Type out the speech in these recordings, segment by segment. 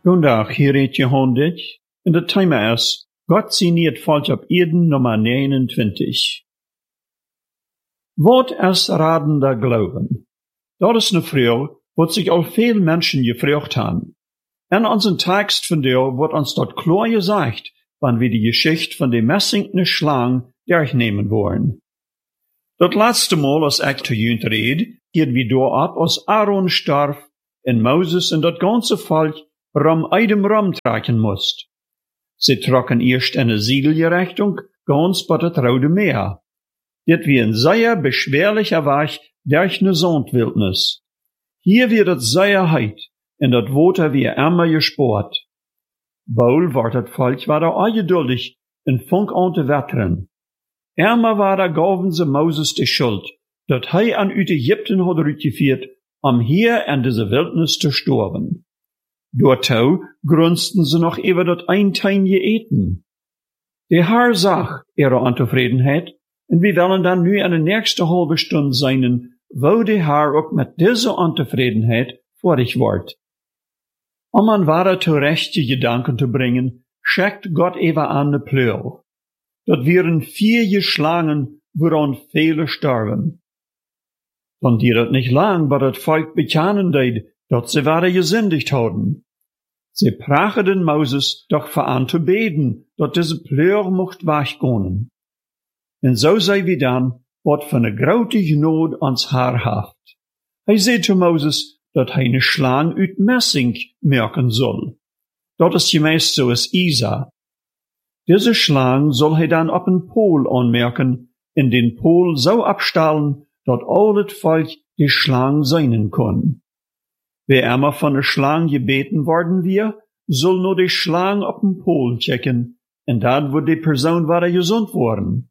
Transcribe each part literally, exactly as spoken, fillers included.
Vandaag hier het Johan dit, en het thema is, God zie niet valt op Eden nummer negenentwintig. Wat is radender Glauben? Dat is een vraag, wat sich al veel mensen gevraagd hebben. En onze tekst van der wordt ons dat klar gezegd, wanneer we die Geschichte van de messingene Schlang durchnehmen wollen. Dat laatste Mal, als ik te junt red, geht wie door ab, als Aaron starf en Moses en dat ganze Volk rum eidem rum trekken moest. Sie trokken eerst in de südliche Richtung, ganz bei het Rode Meer. Dit wie een sehr beschwerlicher Weg durch ne Sandwildnis. Hier wird het sehr heit, en dat Water wie immer gespart. Bol wordt het Volk war da ongeduldig en funk an te wetteren. Immer war da gaven ze Moses de Schuld, dat hij an uit Egypten had uitgevierd, om hier in deze Wildnis te sterven. Doortou grunsten ze nog über dat einteinje eten. De Herr zag ihre Ontevredenheid, en we willen dan nu in de nächste halbe Stunde zijn, wo de Herr ook met deze Ontevredenheid vorig wordt. Om an wahre terechte Gedanken te bringen, schickt Gott even an de Pleur. Dat wären vier geschlagen, woran viele sterben. Dan die dat nicht lang, aber dat Volk bekennen deed, dat ze waren gesündigt hadden. Sie prachten Moses doch voor aan te beten, dat deze Pleur mocht weggaan. En zo zei wie dan, wat van een grote genade ons Herr haft. Hij zei te Moses, dat hij een slang uit Messing merken zal. Dat is gemäß so als Isa. Diese Schlang soll hij dan op een Pool aanmerken, en den Pool zo abstellen, dat al het Volk die Schlang zijn kon. Wer immer von der Schlang gebeten worden wir, soll nur die Schlang op een Pool checken, en dan wordt die Person ware gesund worden.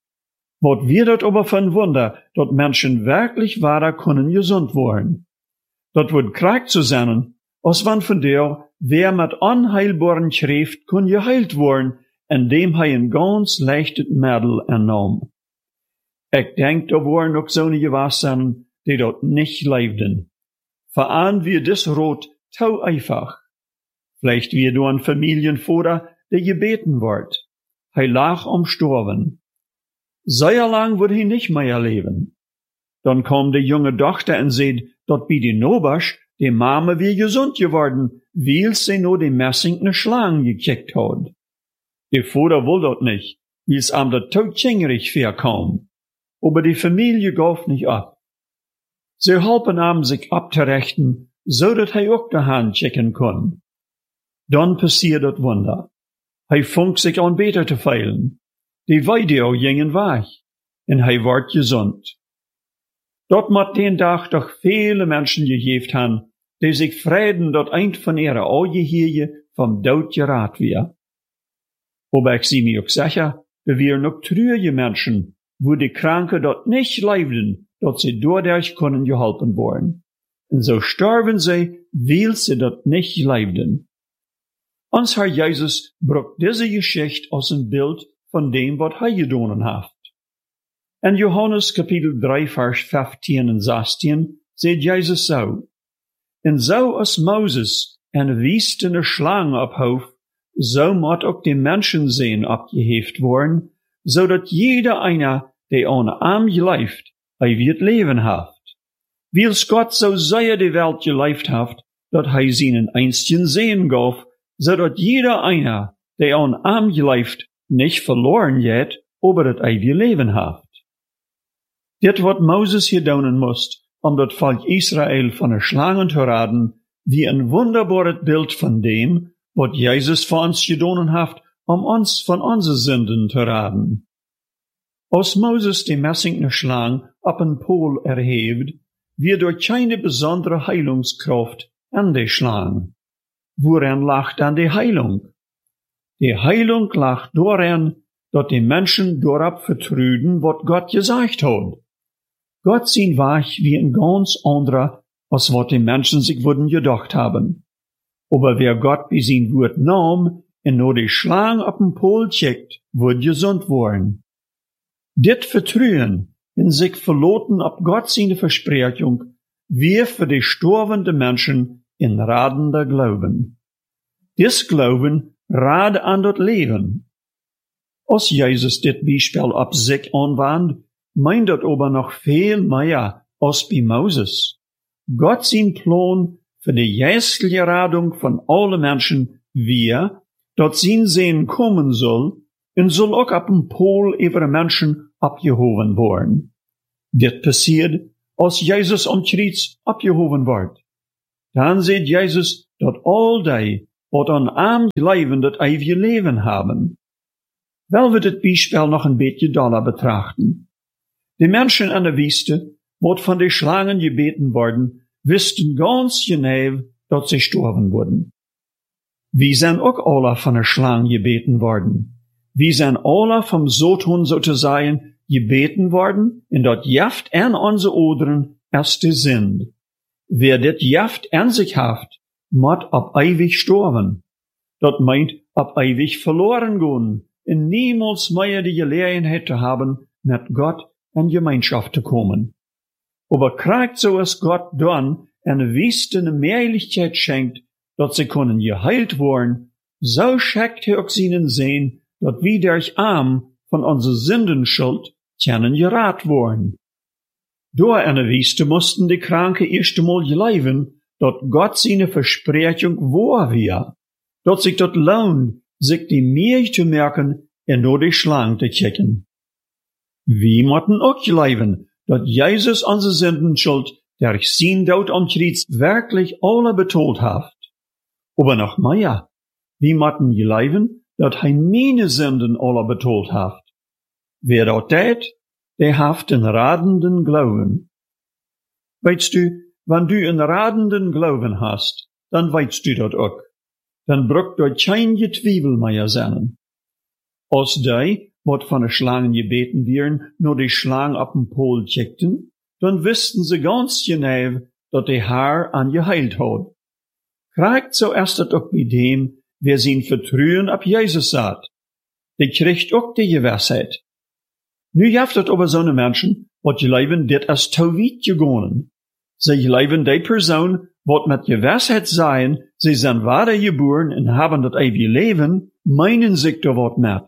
Wat wir dat aber von Wunder, dat Menschen wirklich ware können gesund worden. Dat wordt krank zu sein, als wann von der, wer mit unheilbaren Schrift kun geheilt worden, indem hij een ganz leichtes Mittel ernam. Ik denk, da waren ook zo'n gewassen, die dat nicht leefden. Veraan wir dis Rot tau einfach. Vielleicht wir door een Familienvater, der gebeten wordt. Hij lag am Sterben. Sehr lang wird hij nicht mehr leben. Dann kam die junge Tochter und seht, dat bei die Nobasch, die Mama wie gesund geworden, weil sie nur die messingene Schlangen gekickt hat. Der Vater wollte dat nicht, weil es am der todchingerig verkam. Aber die Familie gaf nicht ab. Sie halpen am sich abzurechten, so dat hij ook de Hand checken kon. Dann passiert dat Wunder. Hij funk sich an beter te feilen. Die Weideo gingen weg, en hij wordt gesund. Dat moet den Dag doch viele Menschen gegeven haben, die sich freuden, dat eind van ihre Augeheerje vom Dood geraad weer. Aber ich zie mir ook sicher, wir wären ook treurige Menschen, wo die Kranke dort nicht leiden, dat sie dadurch können geholpen worden. Und so sterben sie, weil sie dort nicht leiden. Ons Herr Jesus brucht diese Geschichte als ein Bild von dem, was er gedonen hat. In Johannes Kapitel drei, Vers fünfzehn und sechzehn, sagt Jesus so, en so als Moses en wiest in der Schlange abhof, so moet ook die Menschen sehen abgeheft worden, so dat jeder einer, der an ihm geleift, hij wird Leben haft. Wils Gott so sehr die Welt geleift haft, dat hij seinen einstigen Sehen gaf, so dat jeder einer, der an ihm geleift, nicht verloren geht, aber dat ewige Leben haft. Dit wat Moses gedonen moest, om dat Volk Israel van de Schlangen te raden, wie een wunderbares Bild van dem, wat Jesus voor ons gedonen haft, om ons van onze Sünden te raden. Als Moses die messingene Schlang op een Pool erhebt, wird durch keine besondere Heilungskraft an die Schlang. Woran lag dann die Heilung? Die Heilung lag darin, dat die Menschen dorab vertrüden, wat Gott gesagt hat. Gott sieht Weg wie ein ganz anderer, als wat die Menschen sich würden gedacht haben. Aber wer Gott bei sein Wort nahm, en nur die Schlange op den Pol checkt, wird gesund worden. Dit vertrühen in sich verloten ab Gott seine Versprechung, wir für die storbende Menschen in radender Glauben. Dis Glauben rad an dat Leben. Als Jesus dit Beispiel op sich anwandt, meint dat aber noch viel mehr als bei Moses. Gott sein Plan für die geistliche Radung von allen Menschen wir, dat sein Sehen kommen soll, und soll auch ab dem Pol über Menschen abgehoben worden. Dit passiert, als Jesus am Kreuz abgehoben wird. Dann sieht Jesus, dat all die, wat an arm Leben dat ewige Leben haben. Wel wir dit Beispiel noch ein beetje doller betrachten. Die Menschen an der Wüste, wat von den Schlangen gebeten worden, wussten ganz genau, dat sie sterben würden. Wir sind auch alle von der Schlange gebeten worden. Wir sind alle vom Satan sozusagen gebeten worden, in dat Jaft an unsere Oderen erste sind. Wer dit Jaft an sich haft, moet op ewig sterben. Dat meint op ewig verloren gehen, und niemals mehr die Gelegenheit zu haben, mit Gott in Gemeinschaft zu kommen. Aber kriegt so es Gott dann eine wüste Mehrlichkeit schenkt, dat sie können geheilt worden, so schickt er auch ihnen sehen, dat wir durch Arm von unserer Sündenschuld können gerat worden. Durch eine Wüste mussten die Kranke erst einmal leben, dat Gott seine Versprechung wahr wir, dat sich dat lohnt, sich die Milch zu merken und nur die Schlange zu kicken. Wir müssen auch leben, dat Jesus unsere Sündenschuld durch sein Tod am Kreuz wirklich alle betont hat. Aber noch mehr, wir müssen leben, dat er meine Sünden alle betont hat. Wer dat tät, der haft den radenden Glauben. Weißt du, wenn du einen radenden Glauben hast, dann weißt du dat auch. Dann braucht dort kein Getwiebel mehr sein. Als die, wat von der Schlangen gebeten wären, nur die Schlange ab dem Pol checkten, dann wüssten sie ganz genau, dat die Haar angeheilt hat. Kriegt so erst dat auch bei dem, wer sein Vertrauen ab Jesus sagt. Der kriegt auch die Gewissheit. Nu jaft het aber so eine Menschen, wat je leven dit als te weit gegangen. Sie leven die Person, wat met Gewissheit sein, sie sind wahre geboren und haben das ewige Leben, meinen sich da wat mit.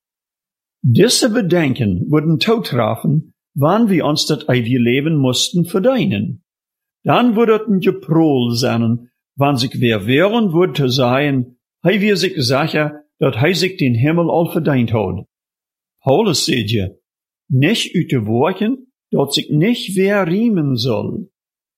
Diese Bedenken würden totrafen, wann wir uns das ewige Leben mussten verdienen. Dann würde es ein Geprol sein, wann sich wer wehren würde zu sagen, hei wir sich sicher, dat hei sich den Himmel all verdient hat. Paulus sagt ja, nicht üte Worten, dat sich nicht wer riemen soll.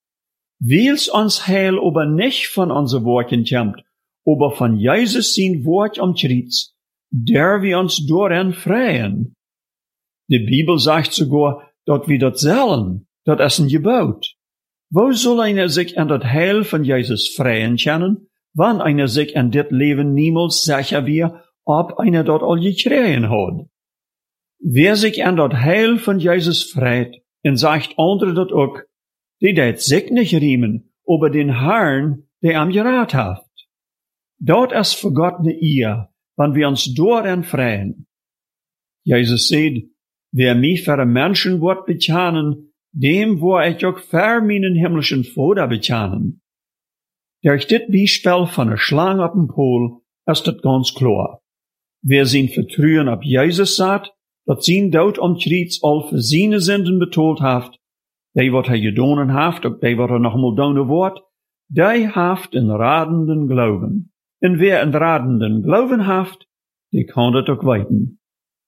Weils uns Heil aber nicht von unser Worten kommt, aber von Jesus sein Wort am Kreuz, der wir uns darin freien. Die Bibel sagt sogar, dat wir dat sollen, dat ist ein Gebot. Wo soll einer sich an dat Heil von Jesus freien können, wann einer sich an dit Leben niemals sicher wir, ob einer dort all gekriegen hat? Wer sich an dat Heil von Jesus freit, und sagt andere dat auch, die det sich nicht riemen, aber den Herrn, der am gerat hat. Dort ist für Gott ne Ehe, wann wir uns daran freien. Jesus sagt, wer mich für ein Menschenwort bekennen, dem wo ich auch für meinen himmlischen Vater bekennen. Durch dit Beispiel von der Schlange auf dem Pol ist das ganz klar. Wer sein Vertrauen auf Jesus sagt, dat sein Tod am Kreuz all für seine Sünden betont hat, die wat er gedonen haft, ook die wat er noch mal donen wordt, die haft een radenden Glauben. En wer een radenden Glauben haft, die kann dat ook weiten.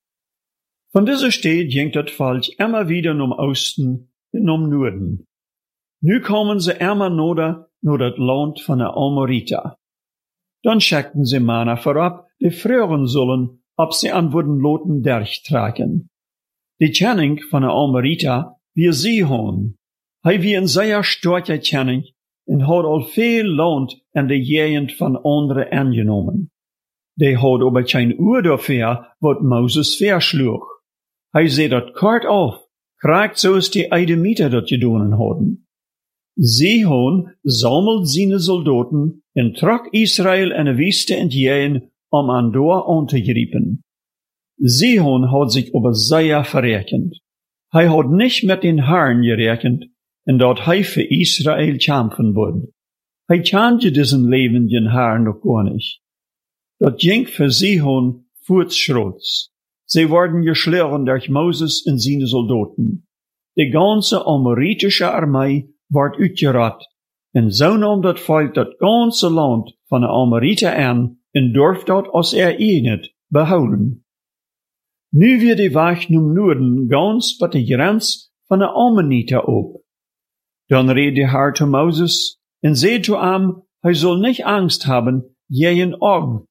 Von dieser Stadt ging das Volk immer wieder um Osten und um Norden. Nu kommen sie immer noder nur das Land von der Amorita. Dann schickten sie Männer vorab, die fragen sollen, ob sie an würden Loten durchtragen. Die Kenning von der Amorita, wie Sihon, hei wie ein sehr starker Kenning und hat all viel Land in der Gegend von anderen angenommen. Die hat aber kein Uhr dafür, wat Moses verschlug. Hei seht dat kort auf, kriegt so ist die Eidemiter dat gedonen haben. Sihon sammelt seine Soldaten und trok Israel in der Wüste entgegen, um an dort anzugreifen. Sihon hat sich aber sehr verrechnet. Hij hat nicht mit den Herrn gerechnet, und dort hij für Israel kämpfen würde. Hij kannte diesen Leben den Herrn noch gar nicht. Dat ging für Sihon voortschrots. Sie worden geschlagen durch Moses und seine Soldaten. Die ganze amoritische Armee ward uitgerat. En zo nam dat volk dat ganze land van de Amoriten aan en durft dat als er eenheid behouden. Nu weer de weg naar Noorden ganz wat de grens van de Ammoniten op. Dan reed de Herr zu Moses en zei zu ihm, hij soll nicht Angst haben, gegen Og,